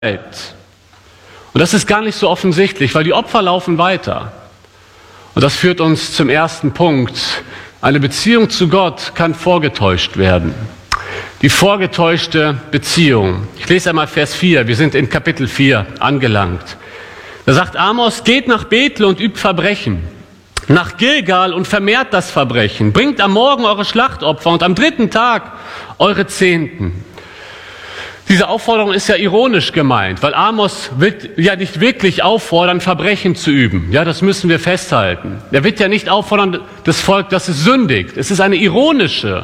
Und das ist gar nicht so offensichtlich, weil die Opfer laufen weiter. Und das führt uns zum ersten Punkt. Eine Beziehung zu Gott kann vorgetäuscht werden. Die vorgetäuschte Beziehung. Ich lese einmal Vers 4. Wir sind in Kapitel 4 angelangt. Da sagt Amos, geht nach Bethel und übt Verbrechen. Nach Gilgal und vermehrt das Verbrechen. Bringt am Morgen eure Schlachtopfer und am dritten Tag eure Zehnten. Diese Aufforderung ist ja ironisch gemeint, weil Amos will ja nicht wirklich auffordern, Verbrechen zu üben. Ja, das müssen wir festhalten. Er wird ja nicht auffordern, das Volk, dass es sündigt. Es ist eine ironische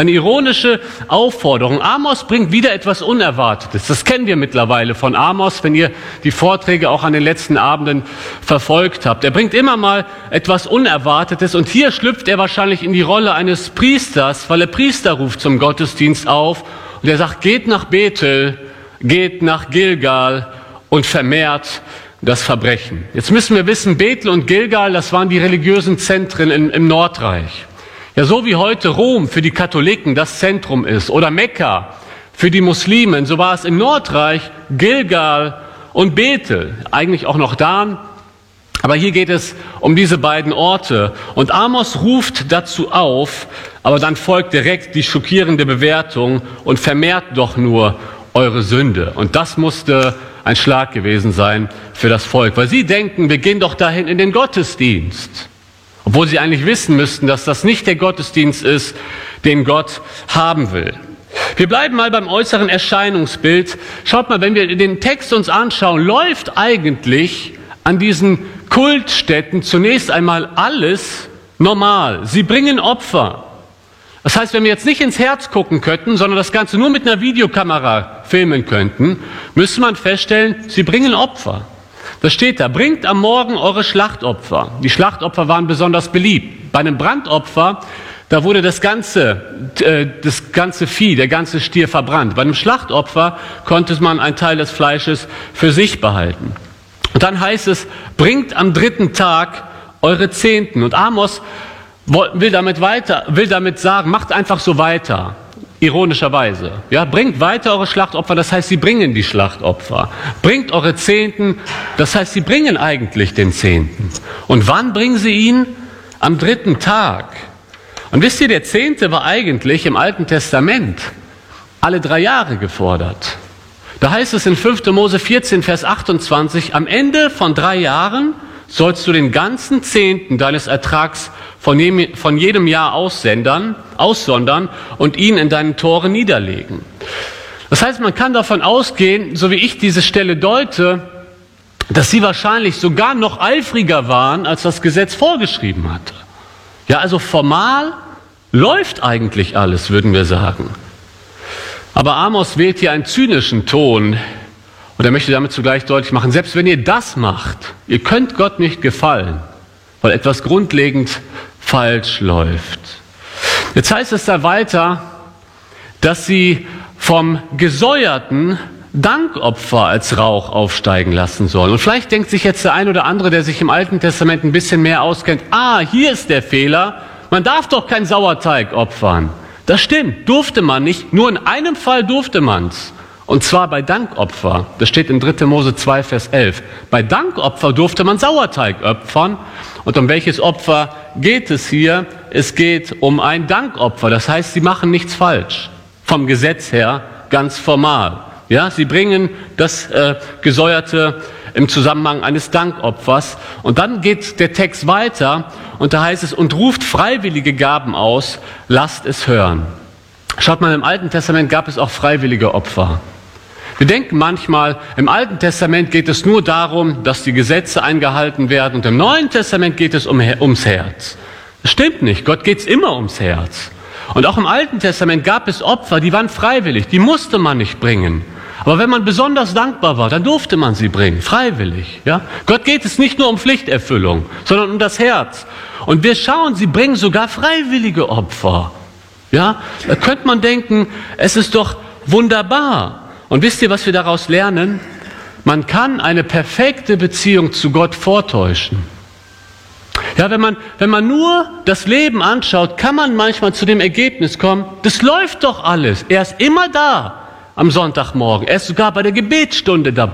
Aufforderung. Amos bringt wieder etwas Unerwartetes. Das kennen wir mittlerweile von Amos, wenn ihr die Vorträge auch an den letzten Abenden verfolgt habt. Er bringt immer mal etwas Unerwartetes und hier schlüpft er wahrscheinlich in die Rolle eines Priesters, weil der Priester ruft zum Gottesdienst auf. Und er sagt, geht nach Bethel, geht nach Gilgal und vermehrt das Verbrechen. Jetzt müssen wir wissen, Bethel und Gilgal, das waren die religiösen Zentren im Nordreich. Ja, so wie heute Rom für die Katholiken das Zentrum ist oder Mekka für die Muslimen, so war es im Nordreich Gilgal und Bethel, eigentlich auch noch Dan. Aber hier geht es um diese beiden Orte. Und Amos ruft dazu auf, aber dann folgt direkt die schockierende Bewertung und vermehrt doch nur eure Sünde. Und das musste ein Schlag gewesen sein für das Volk, weil sie denken, wir gehen doch dahin in den Gottesdienst. Obwohl sie eigentlich wissen müssten, dass das nicht der Gottesdienst ist, den Gott haben will. Wir bleiben mal beim äußeren Erscheinungsbild. Schaut mal, wenn wir den Text uns anschauen, läuft eigentlich an diesen Kultstätten zunächst einmal alles normal. Sie bringen Opfer. Das heißt, wenn wir jetzt nicht ins Herz gucken könnten, sondern das Ganze nur mit einer Videokamera filmen könnten, müsste man feststellen, sie bringen Opfer. Das steht da, bringt am Morgen eure Schlachtopfer. Die Schlachtopfer waren besonders beliebt. Bei einem Brandopfer, da wurde das ganze Vieh, der ganze Stier verbrannt. Bei einem Schlachtopfer konnte man einen Teil des Fleisches für sich behalten. Und dann heißt es, bringt am dritten Tag eure Zehnten. Und Amos will damit sagen, macht einfach so weiter, ironischerweise. Ja, bringt weiter eure Schlachtopfer, das heißt, sie bringen die Schlachtopfer. Bringt eure Zehnten, das heißt, sie bringen eigentlich den Zehnten. Und wann bringen sie ihn? Am dritten Tag. Und wisst ihr, der Zehnte war eigentlich im Alten Testament alle 3 Jahre gefordert. Da heißt es in 5. Mose 14, Vers 28, am Ende von 3 Jahren sollst du den ganzen Zehnten deines Ertrags von jedem Jahr aussondern und ihn in deinen Toren niederlegen. Das heißt, man kann davon ausgehen, so wie ich diese Stelle deute, dass sie wahrscheinlich sogar noch eifriger waren, als das Gesetz vorgeschrieben hatte. Ja, also formal läuft eigentlich alles, würden wir sagen. Aber Amos wählt hier einen zynischen Ton und er möchte damit zugleich deutlich machen, selbst wenn ihr das macht, ihr könnt Gott nicht gefallen, weil etwas grundlegend falsch läuft. Jetzt heißt es da weiter, dass sie vom gesäuerten Dankopfer als Rauch aufsteigen lassen sollen. Und vielleicht denkt sich jetzt der ein oder andere, der sich im Alten Testament ein bisschen mehr auskennt, hier ist der Fehler, man darf doch kein Sauerteig opfern. Das stimmt, durfte man nicht, nur in einem Fall durfte man's. Und zwar bei Dankopfer. Das steht in 3. Mose 2, Vers 11. Bei Dankopfer durfte man Sauerteig opfern. Und um welches Opfer geht es hier? Es geht um ein Dankopfer. Das heißt, sie machen nichts falsch. Vom Gesetz her ganz formal. Ja, sie bringen das Gesäuerte im Zusammenhang eines Dankopfers. Und dann geht der Text weiter und da heißt es, und ruft freiwillige Gaben aus, lasst es hören. Schaut mal, im Alten Testament gab es auch freiwillige Opfer. Wir denken manchmal, im Alten Testament geht es nur darum, dass die Gesetze eingehalten werden und im Neuen Testament geht es ums Herz. Das stimmt nicht, Gott geht es immer ums Herz. Und auch im Alten Testament gab es Opfer, die waren freiwillig, die musste man nicht bringen. Aber wenn man besonders dankbar war, dann durfte man sie bringen, freiwillig. Ja? Gott geht es nicht nur um Pflichterfüllung, sondern um das Herz. Und wir schauen, sie bringen sogar freiwillige Opfer. Ja? Da könnte man denken, es ist doch wunderbar. Und wisst ihr, was wir daraus lernen? Man kann eine perfekte Beziehung zu Gott vortäuschen. Ja, wenn man nur das Leben anschaut, kann man manchmal zu dem Ergebnis kommen, das läuft doch alles. Er ist immer da. am Sonntagmorgen. Er ist sogar bei der Gebetsstunde dabei.